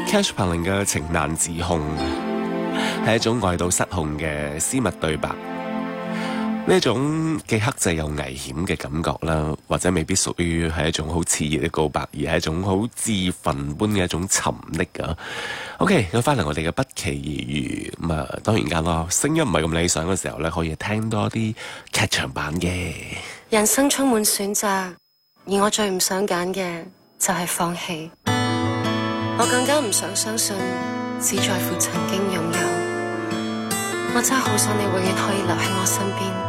Cash 彭羚嘅情難自控，係一種愛到失控嘅私密對白。呢一種既克制又危險嘅感覺啦，或者未必屬於係一種好熾熱嘅告白，而係一種好自焚般嘅一種沉溺㗎。OK， 咁翻嚟我哋嘅不期而遇咁啊，當然間咯，聲音唔係咁理想嘅時候咧，可以聽多啲劇場版嘅。 人生充滿選擇，而我最唔想揀嘅就係放棄。我更加唔想相信，只在乎曾經擁有。我真係好想你永遠可以留喺我身邊。